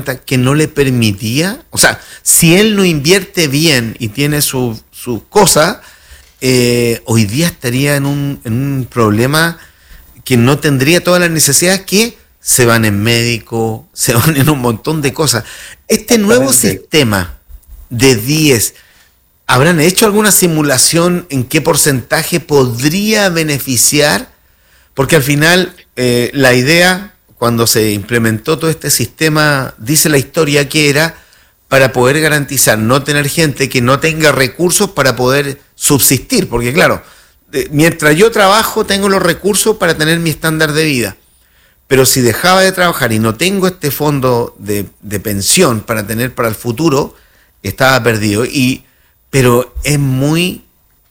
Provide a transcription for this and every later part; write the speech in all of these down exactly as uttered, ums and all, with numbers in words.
que no le permitía, o sea, si él no invierte bien y tiene su, su cosa, eh, hoy día estaría en un, en un problema que no tendría todas las necesidades que se van en médico, se van en un montón de cosas. Este nuevo sistema de diez, ¿habrán hecho alguna simulación en qué porcentaje podría beneficiar? Porque al final eh, la idea, cuando se implementó todo este sistema, dice la historia que era para poder garantizar no tener gente que no tenga recursos para poder subsistir. Porque claro, de, mientras yo trabajo tengo los recursos para tener mi estándar de vida. Pero si dejaba de trabajar y no tengo este fondo de, de pensión para tener para el futuro, estaba perdido. Y, pero es muy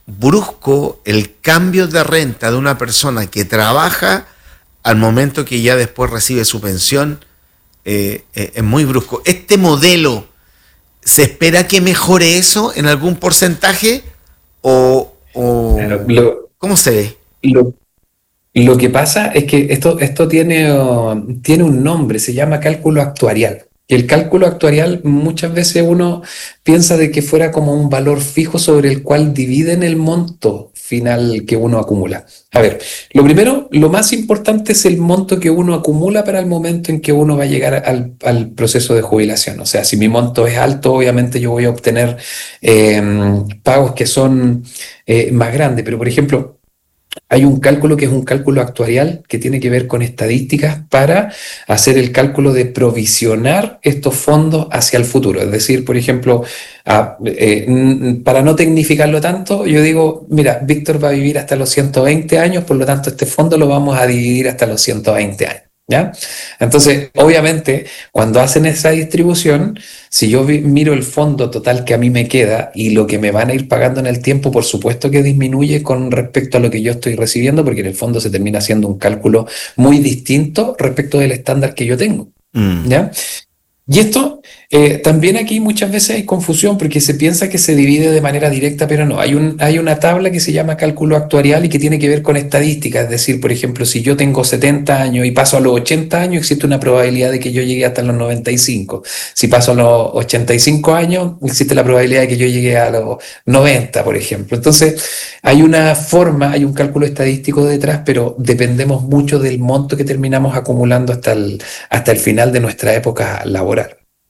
brusco el cambio de renta de una persona que trabaja al momento que ya después recibe su pensión. Eh, eh, es muy brusco. Este modelo, ¿se espera que mejore eso en algún porcentaje? ¿O, o Claro, lo, cómo se ve? lo, lo que pasa es que esto, esto tiene, uh, tiene un nombre, se llama cálculo actuarial. Y el cálculo actuarial muchas veces uno piensa de que fuera como un valor fijo sobre el cual dividen el monto final que uno acumula. A ver, lo primero, lo más importante es el monto que uno acumula para el momento en que uno va a llegar al, al proceso de jubilación. O sea, si mi monto es alto, obviamente yo voy a obtener eh, pagos que son eh, más grandes. Pero, por ejemplo, hay un cálculo que es un cálculo actuarial que tiene que ver con estadísticas para hacer el cálculo de provisionar estos fondos hacia el futuro. Es decir, por ejemplo, a, eh, para no tecnificarlo tanto, yo digo, mira, Víctor va a vivir hasta los ciento veinte años, por lo tanto este fondo lo vamos a dividir hasta los ciento veinte años. ¿Ya? Entonces, obviamente, cuando hacen esa distribución, si yo vi, miro el fondo total que a mí me queda y lo que me van a ir pagando en el tiempo, por supuesto que disminuye con respecto a lo que yo estoy recibiendo, porque en el fondo se termina haciendo un cálculo muy distinto respecto del estándar que yo tengo. Mm. ¿Ya? Y esto, eh, también aquí muchas veces hay confusión porque se piensa que se divide de manera directa, pero no. Hay, un, hay una tabla que se llama cálculo actuarial y que tiene que ver con estadísticas. Es decir, por ejemplo, si yo tengo setenta años y paso a los ochenta años, existe una probabilidad de que yo llegue hasta los noventa y cinco. Si paso a los ochenta y cinco años, existe la probabilidad de que yo llegue a los noventa, por ejemplo. Entonces, hay una forma, hay un cálculo estadístico detrás, pero dependemos mucho del monto que terminamos acumulando hasta el, hasta el final de nuestra época laboral.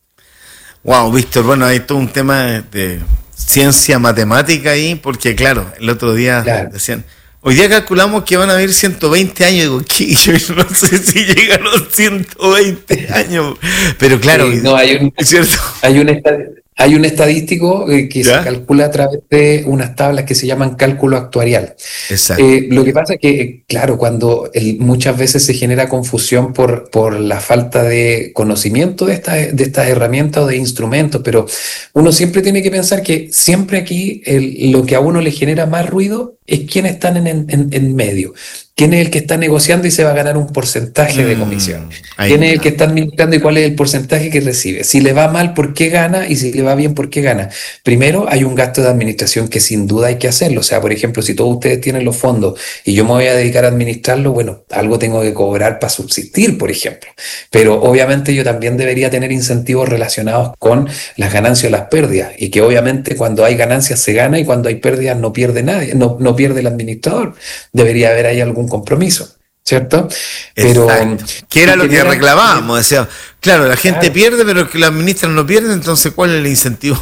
Wow, Víctor, bueno, hay todo un tema de ciencia matemática ahí, porque claro, el otro día claro. decían, hoy día calculamos que van a vivir ciento veinte años, digo, ¿qué? Yo no sé si llegan a los ciento veinte años, pero claro, sí, no, hay un, ¿es cierto? Hay un Hay un estadístico eh, que ¿Ya? se calcula a través de unas tablas que se llaman cálculo actuarial. Exacto. Eh, lo que pasa es que, claro, cuando el, muchas veces se genera confusión por, por la falta de conocimiento de, esta, de estas herramientas o de instrumentos, pero uno siempre tiene que pensar que siempre aquí el, lo que a uno le genera más ruido es quiénes están en, en, en medio. ¿Quién es el que está negociando y se va a ganar un porcentaje mm, de comisión? ¿Quién es el que está administrando y cuál es el porcentaje que recibe? Si le va mal, ¿por qué gana? Y si le va bien, ¿por qué gana? Primero, hay un gasto de administración que sin duda hay que hacerlo. O sea, por ejemplo, si todos ustedes tienen los fondos y yo me voy a dedicar a administrarlo, bueno, algo tengo que cobrar para subsistir, por ejemplo. Pero obviamente yo también debería tener incentivos relacionados con las ganancias o las pérdidas. Y que obviamente cuando hay ganancias se gana y cuando hay pérdidas no pierde nadie, no, no pierde el administrador. Debería haber ahí algún compromiso, ¿cierto? Pero que era lo que reclamábamos, decía, claro, la gente claro. pierde, pero que la administran no pierde, entonces ¿cuál es el incentivo?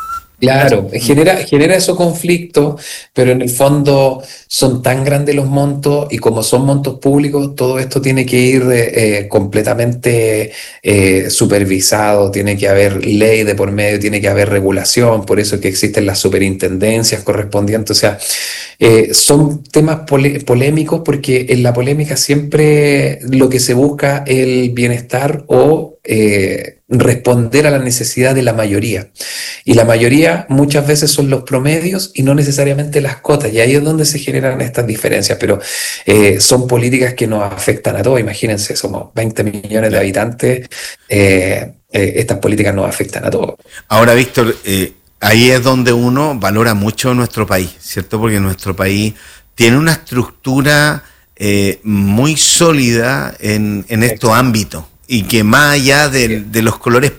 Claro, genera, genera esos conflictos, pero en el fondo son tan grandes los montos y como son montos públicos, todo esto tiene que ir eh, completamente eh, supervisado, tiene que haber ley de por medio, tiene que haber regulación, por eso es que existen las superintendencias correspondientes, o sea, eh, son temas pole- polémicos porque en la polémica siempre lo que se busca es el bienestar o eh, responder a la necesidad de la mayoría. Y la mayoría muchas veces son los promedios y no necesariamente las cotas. Y ahí es donde se generan estas diferencias. Pero eh, son políticas que nos afectan a todos. Imagínense, somos veinte millones de habitantes. Eh, eh, estas políticas nos afectan a todos. Ahora, Víctor, eh, ahí es donde uno valora mucho nuestro país, ¿cierto? Porque nuestro país tiene una estructura eh, muy sólida en, en estos ámbitos. Y que más allá de, de los colores